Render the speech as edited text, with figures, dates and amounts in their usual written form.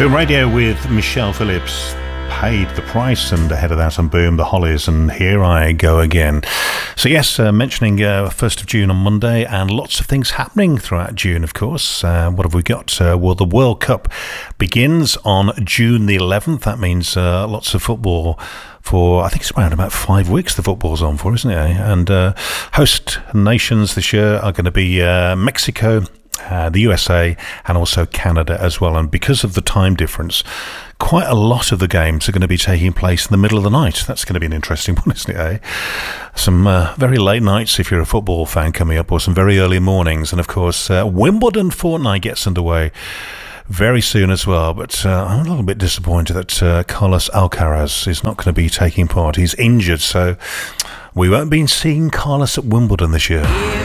Boom Radio with Michelle Phillips, Paid the Price, and ahead of that on Boom, The Hollies, and Here I Go Again. So yes, mentioning 1st of June on Monday, and lots of things happening throughout June, of course. What have we got? Well, the World Cup begins on June the 11th. That means lots of football for, I think it's around about 5 weeks the football's on for, isn't it? And host nations this year are going to be Mexico, the USA, and also Canada as well. And because of the time difference, quite a lot of the games are going to be taking place in the middle of the night. That's going to be an interesting one, isn't it? Some very late nights if you're a football fan coming up, or some very early mornings. And of course, Wimbledon fortnight gets underway very soon as well. But I'm a little bit disappointed that Carlos Alcaraz is not going to be taking part. He's injured, so we won't be seeing Carlos at Wimbledon this year.